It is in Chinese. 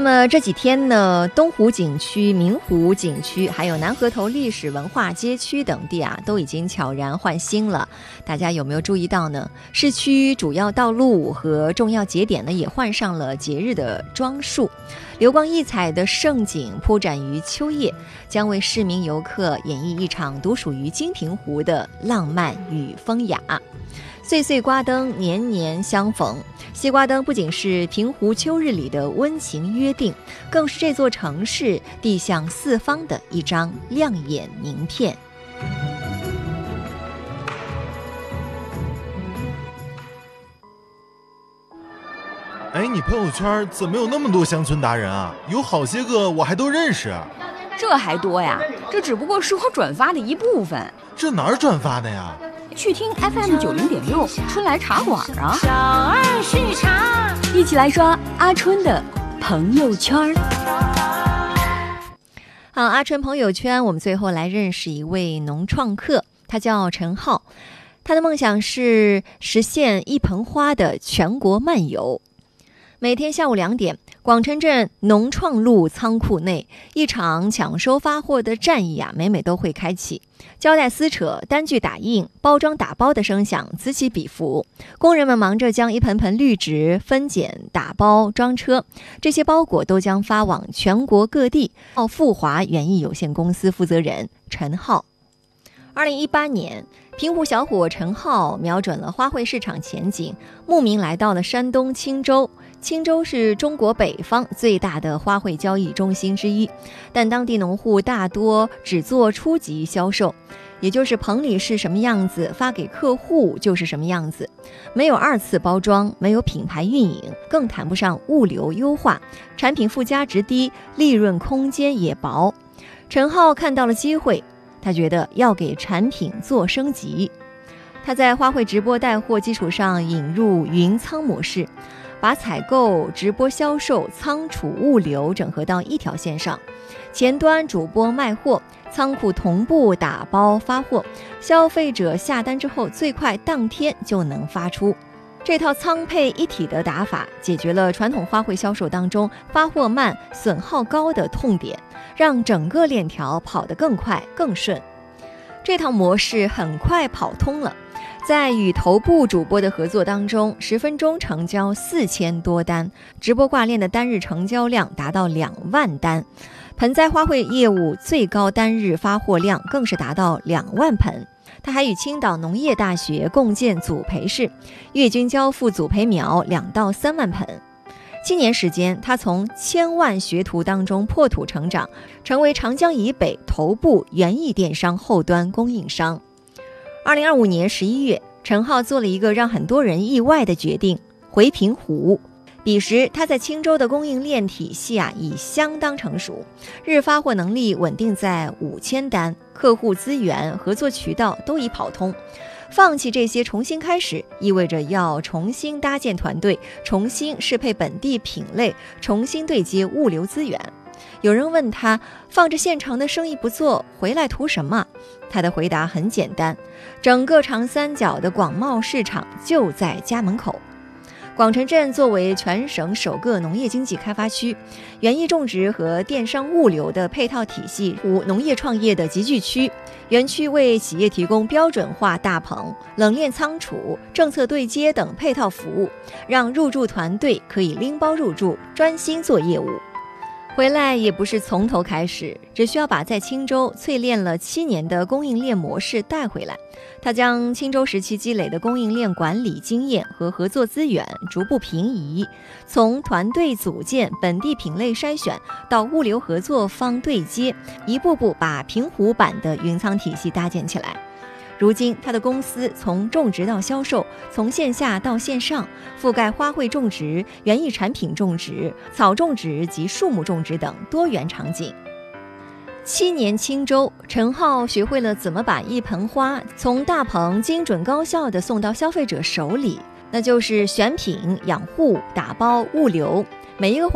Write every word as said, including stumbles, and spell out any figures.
么这几天呢，东湖景区、明湖景区还有南河头历史文化街区等地啊，都已经悄然换新了。大家有没有注意到呢？市区主要道路和重要节点呢，也换上了节日的装束，流光溢彩的盛景铺展于秋叶，将为市民游客演绎一场独属于金平湖的浪漫与风雅。岁岁瓜灯，年年相逢。西瓜灯不仅是平湖秋日里的温情约定，更是这座城市递向四方的一张亮眼名片。 哎，你朋友圈怎么有那么多乡村达人啊？有好些个我还都认识。 这还多呀？这只不过是我转发的一部分。 这哪儿转发的呀？ 去听 F M 九零点六春来茶馆啊！小二续茶，一起来刷阿春的朋友圈。 好，阿春朋友圈，我们最后来认识一位农创客，他叫陈浩，他的梦想是实现一盆花的全国漫游。每天下午两点，广城镇农创路仓库内，一场抢收发货的战役啊，每每都会开启。胶带撕扯、单据打印、包装打包的声响此起彼伏，工人们忙着将一盆盆绿植分拣、打包、装车，这些包裹都将发往全国各地。富华园艺有限公司负责人陈浩。二零一八年，平湖小伙陈浩瞄准了花卉市场前景，慕名来到了山东青州。青州是中国北方最大的花卉交易中心之一，但当地农户大多只做初级销售，也就是棚里是什么样子，发给客户就是什么样子，没有二次包装，没有品牌运营，更谈不上物流优化，产品附加值低，利润空间也薄。陈浩看到了机会，他觉得要给产品做升级。他在花卉直播带货基础上引入云仓模式，把采购、直播销售、仓储、物流整合到一条线上，前端主播卖货，仓库同步打包发货，消费者下单之后最快当天就能发出。这套仓配一体的打法解决了传统花卉销售当中发货慢、损耗高的痛点，让整个链条跑得更快更顺。这套模式很快跑通了，在与头部主播的合作当中，十分钟成交四千多单，直播挂链的单日成交量达到两万单，盆栽花卉业务最高单日发货量更是达到两万盆。他还与青岛农业大学共建组培室，月均交付组培苗两到三万盆。七年时间，他从千万学徒当中破土成长，成为长江以北头部园艺电商后端供应商。二零二五年十一月，陈浩做了一个让很多人意外的决定，回平湖。彼时他在青州的供应链体系啊已相当成熟，日发货能力稳定在五千单，客户资源、合作渠道都已跑通。放弃这些重新开始，意味着要重新搭建团队，重新适配本地品类，重新对接物流资源。有人问他，放着现成的生意不做，回来图什么？他的回答很简单，整个长三角的广贸市场就在家门口。广城镇作为全省首个农业经济开发区，园艺种植和电商物流的配套体系，无农业创业的集聚区。园区为企业提供标准化大棚、冷链仓储、政策对接等配套服务，让入驻团队可以拎包入驻，专心做业务。回来也不是从头开始，只需要把在青州淬炼了七年的供应链模式带回来。他将青州时期积累的供应链管理经验和合作资源逐步平移，从团队组建、本地品类筛选到物流合作方对接，一步步把平湖版的云仓体系搭建起来。如今他的公司从种植到销售，从线下到线上，覆盖花卉种植、园艺产品种植、草种植及树木种植等多元场景。七年青州，陈浩学会了怎么把一盆花从大棚精准高效地送到消费者手里，那就是选品、养护、打包、物流，每一个环